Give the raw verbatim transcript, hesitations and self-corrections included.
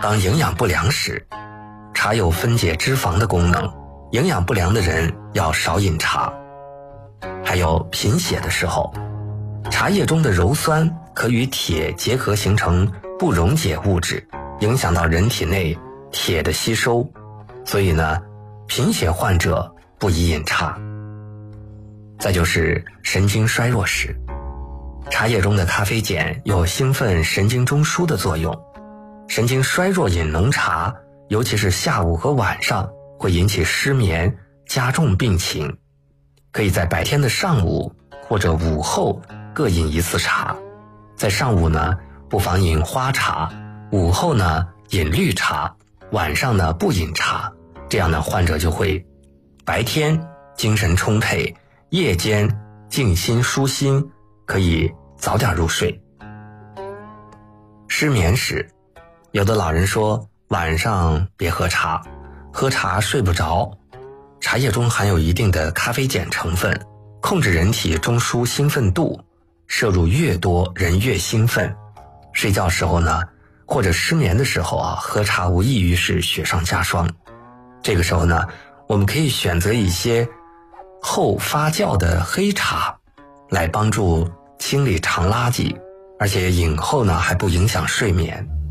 当营养不良时，茶有分解脂肪的功能，营养不良的人要少饮茶。还有贫血的时候，茶叶中的鞣酸可与铁结合形成不溶解物质，影响到人体内铁的吸收，所以呢，贫血患者不宜饮茶。再就是神经衰弱时，茶叶中的咖啡碱有兴奋神经中枢的作用，神经衰弱饮浓茶，尤其是下午和晚上，会引起失眠，加重病情。可以在白天的上午或者午后各饮一次茶，在上午呢不妨饮花茶，午后呢饮绿茶，晚上呢不饮茶，这样呢患者就会白天精神充沛，夜间静心舒心，可以早点入睡。失眠时，有的老人说晚上别喝茶，喝茶睡不着。茶叶中含有一定的咖啡碱成分，控制人体中枢兴奋度，摄入越多人越兴奋。睡觉时候呢，或者失眠的时候啊，喝茶无异于是雪上加霜。这个时候呢，我们可以选择一些后发酵的黑茶，来帮助清理肠垃圾，而且饮后呢还不影响睡眠。